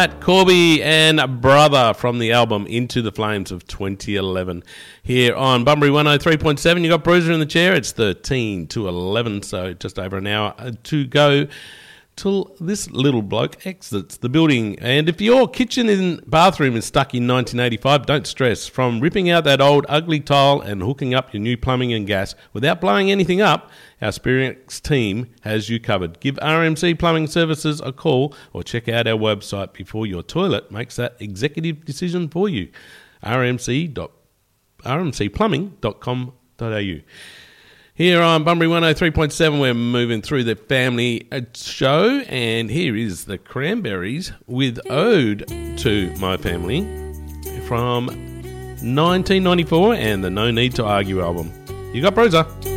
Corby and Brother from the album Into the Flames of 2011. Here on Bunbury 103.7, you got Bruiser in the chair. It's 13 to 11, so just over an hour to go till this little bloke exits the building. And if your kitchen and bathroom is stuck in 1985, don't stress. From ripping out that old ugly tile and hooking up your new plumbing and gas without blowing anything up, our experienced team has you covered. Give RMC Plumbing Services a call or check out our website before your toilet makes that executive decision for you. rmcplumbing.com.au. Here on Bunbury 103.7, we're moving through the family show, and here is the Cranberries with Ode to My Family from 1994 and the No Need to Argue album. You got Bruiser.